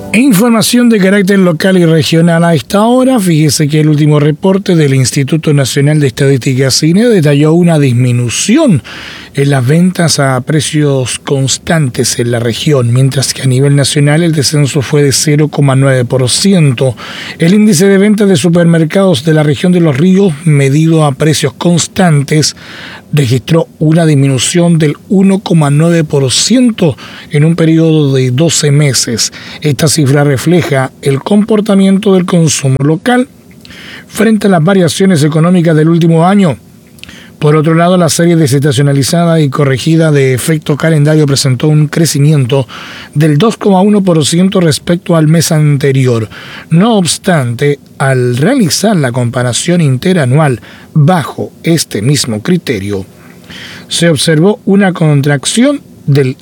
Información de carácter local y regional a esta hora. Fíjese que el último reporte del Instituto Nacional de Estadística INE detalló una disminución en las ventas a precios constantes en la región, mientras que a nivel nacional el descenso fue de 0,9%. El índice de ventas de supermercados de la región de Los Ríos, medido a precios constantes, registró una disminución del 1,9% en un periodo de 12 meses. Esta cifra refleja el comportamiento del consumo local frente a las variaciones económicas del último año. Por otro lado, la serie desestacionalizada y corregida de efecto calendario presentó un crecimiento del 2,1% respecto al mes anterior. No obstante, al realizar la comparación interanual bajo este mismo criterio, se observó una contracción del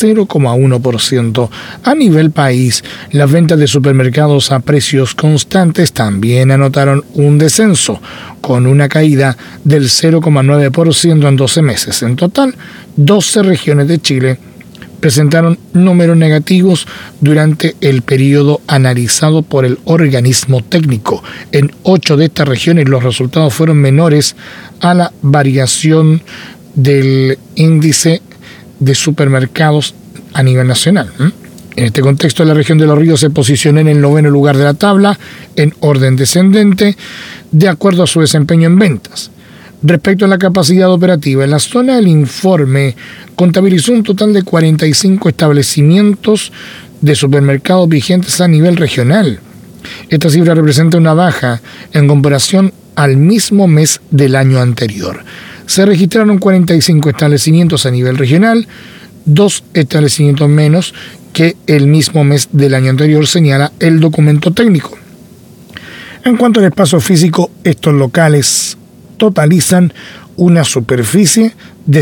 0,1%. A nivel país, las ventas de supermercados a precios constantes también anotaron un descenso, con una caída del 0,9% en 12 meses. En total, 12 regiones de Chile presentaron números negativos durante el periodo analizado por el organismo técnico. En 8 de estas regiones los resultados fueron menores a la variación del índice de supermercados a nivel nacional. En este contexto, la región de Los Ríos se posicionó en el 9º lugar de la tabla, en orden descendente, de acuerdo a su desempeño en ventas. Respecto a la capacidad operativa, en la zona el informe contabilizó un total de 45 establecimientos de supermercados vigentes a nivel regional. Esta cifra representa una baja en comparación al mismo mes del año anterior. Se registraron 45 establecimientos a nivel regional, 2 establecimientos menos que el mismo mes del año anterior, señala el documento técnico. En cuanto al espacio físico, estos locales totalizan una superficie de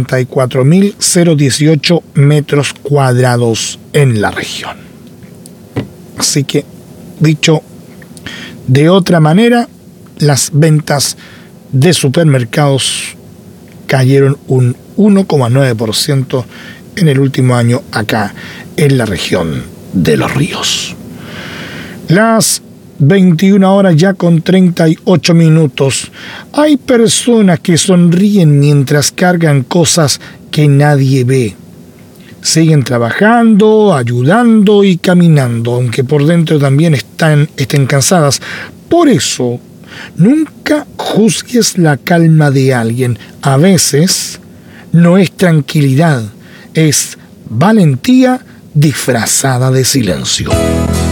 64.018 metros cuadrados en la región. Así que, dicho de otra manera, las ventas de supermercados cayeron un 1,9% en el último año acá en la región de Los Ríos. Las 21 horas ya con 38 minutos. Hay personas que sonríen mientras cargan cosas que nadie ve. Siguen trabajando, ayudando y caminando, aunque por dentro también estén cansadas. Por eso, nunca juzgues la calma de alguien. A veces no es tranquilidad, es valentía disfrazada de silencio.